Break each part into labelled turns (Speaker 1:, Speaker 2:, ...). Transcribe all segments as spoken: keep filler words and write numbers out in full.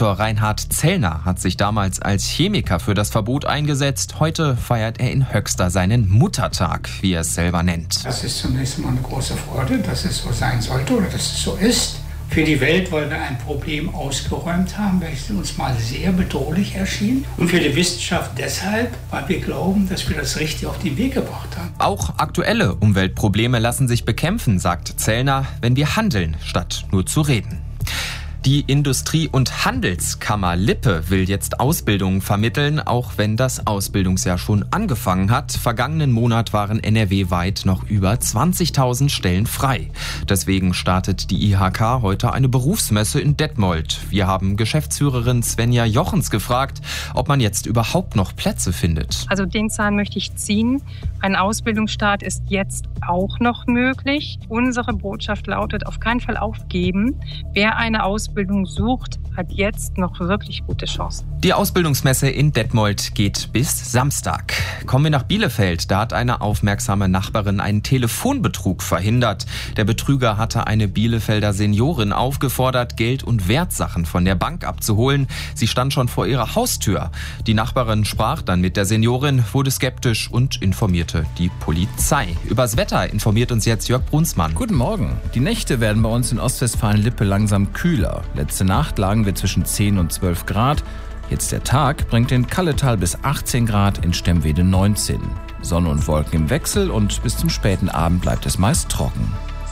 Speaker 1: Doktor Reinhard Zellner hat sich damals als Chemiker für das Verbot eingesetzt. Heute feiert er in Höxter seinen Muttertag, wie er es selber nennt.
Speaker 2: Das ist zunächst mal eine große Freude, dass es so sein sollte oder dass es so ist. Für die Welt, weil wir ein Problem ausgeräumt haben, welches uns mal sehr bedrohlich erschien. Und für die Wissenschaft deshalb, weil wir glauben, dass wir das richtig auf den Weg gebracht haben.
Speaker 1: Auch aktuelle Umweltprobleme lassen sich bekämpfen, sagt Zellner, wenn wir handeln, statt nur zu reden. Die Industrie- und Handelskammer Lippe will jetzt Ausbildungen vermitteln, auch wenn das Ausbildungsjahr schon angefangen hat. Vergangenen Monat waren N R W-weit noch über zwanzigtausend Stellen frei. Deswegen startet die I H K heute eine Berufsmesse in Detmold. Wir haben Geschäftsführerin Svenja Jochens gefragt, ob man jetzt überhaupt noch Plätze findet.
Speaker 3: Also den Zahn möchte ich ziehen. Ein Ausbildungsstart ist jetzt auch noch möglich. Unsere Botschaft lautet, auf keinen Fall aufgeben. Wer eine Ausbildung Ausbildung sucht, hat jetzt noch wirklich gute Chancen.
Speaker 1: Die Ausbildungsmesse in Detmold geht bis Samstag. Kommen wir nach Bielefeld. Da hat eine aufmerksame Nachbarin einen Telefonbetrug verhindert. Der Betrüger hatte eine Bielefelder Seniorin aufgefordert, Geld und Wertsachen von der Bank abzuholen. Sie stand schon vor ihrer Haustür. Die Nachbarin sprach dann mit der Seniorin, wurde skeptisch und informierte die Polizei. Übers Wetter informiert uns jetzt Jörg Brunsmann.
Speaker 4: Guten Morgen. Die Nächte werden bei uns in Ostwestfalen-Lippe langsam kühler. Letzte Nacht lagen wir zwischen zehn und zwölf Grad. Jetzt der Tag bringt in Kalletal bis achtzehn Grad, in Stemwede neunzehn. Sonne und Wolken im Wechsel und bis zum späten Abend bleibt es meist trocken.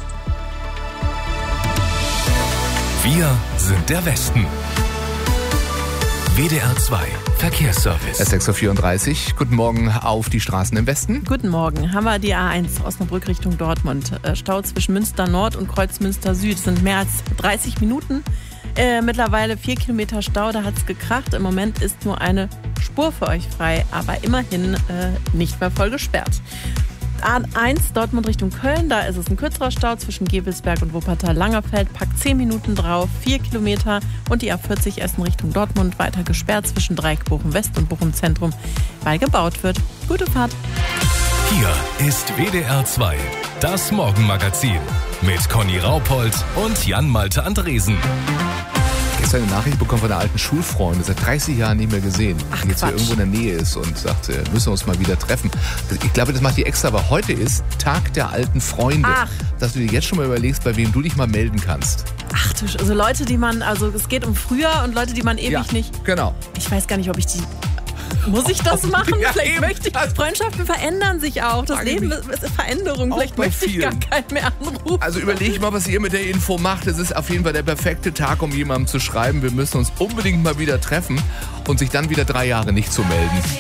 Speaker 5: Wir sind der Westen. W D R zwei Verkehrsservice.
Speaker 6: sechs Uhr vierunddreißig. Guten Morgen auf die Straßen im Westen.
Speaker 7: Guten Morgen. Haben wir die A eins Osnabrück Richtung Dortmund. Stau zwischen Münster Nord und Kreuzmünster Süd. Es sind mehr als dreißig Minuten. Äh, mittlerweile vier Kilometer Stau. Da hat es gekracht. Im Moment ist nur eine Spur für euch frei, aber immerhin äh, nicht mehr voll gesperrt. A eins Dortmund Richtung Köln, da ist es ein kürzerer Stau zwischen Gebelsberg und Wuppertal-Langerfeld, packt zehn Minuten drauf, vier Kilometer. Und die A vierzig Essen Richtung Dortmund weiter gesperrt zwischen Dreieck Bochum West und Bochum Zentrum, weil gebaut wird. Gute Fahrt.
Speaker 5: Hier ist W D R zwei, das Morgenmagazin mit Conny Raupold und Jan-Malte Andresen.
Speaker 6: Gestern eine Nachricht bekommen von einer alten Schulfreundin, seit dreißig Jahren nicht mehr gesehen,
Speaker 7: Ach,
Speaker 6: die jetzt hier
Speaker 7: Quatsch.
Speaker 6: irgendwo in der Nähe ist und sagt, wir müssen uns mal wieder treffen. Ich glaube, das macht die extra, aber heute ist Tag der alten Freunde.
Speaker 7: Ach.
Speaker 6: Dass du dir jetzt schon mal überlegst, bei wem du dich mal melden kannst.
Speaker 7: Ach du, also Leute, die man, also es geht um früher und Leute, die man ewig
Speaker 6: Ja,
Speaker 7: nicht...
Speaker 6: genau.
Speaker 7: Ich weiß gar nicht, ob ich die... Muss ich das machen?
Speaker 6: Ja,
Speaker 7: Vielleicht
Speaker 6: eben.
Speaker 7: möchte ich... Freundschaften verändern sich auch. Das
Speaker 6: Frage
Speaker 7: Leben
Speaker 6: mich
Speaker 7: ist Veränderung.
Speaker 6: auch
Speaker 7: Vielleicht
Speaker 6: bei
Speaker 7: möchte ich gar
Speaker 6: vielen.
Speaker 7: keinen mehr anrufen.
Speaker 6: Also überleg mal, was ihr mit der Info macht. Es ist auf jeden Fall der perfekte Tag, um jemandem zu schreiben, wir müssen uns unbedingt mal wieder treffen und sich dann wieder drei Jahre nicht zu melden.